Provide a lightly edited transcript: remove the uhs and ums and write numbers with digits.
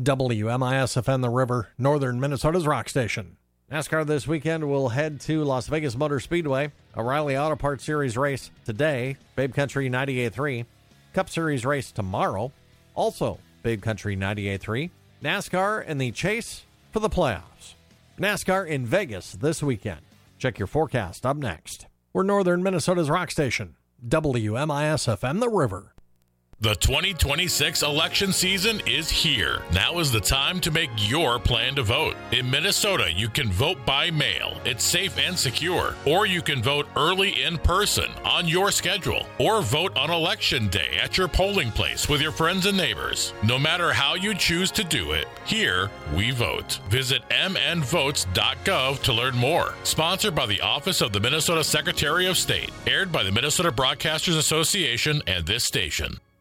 WMIS-FM The River, northern Minnesota's rock station. NASCAR this weekend will head to Las Vegas Motor Speedway. O'Reilly Auto Parts Series race today, Babe Country 98.3. Cup Series race tomorrow, also Babe Country 98.3. NASCAR and the chase for the playoffs. NASCAR in Vegas this weekend. Check your forecast up next. We're northern Minnesota's rock station, WMIS-FM The River. The 2026 election season is here. Now is the time to make your plan to vote. In Minnesota, you can vote by mail. It's safe and secure. Or you can vote early in person on your schedule. Or vote on election day at your polling place with your friends and neighbors. No matter how you choose to do it, here we vote. Visit mnvotes.gov to learn more. Sponsored by the Office of the Minnesota Secretary of State. Aired by the Minnesota Broadcasters Association and this station.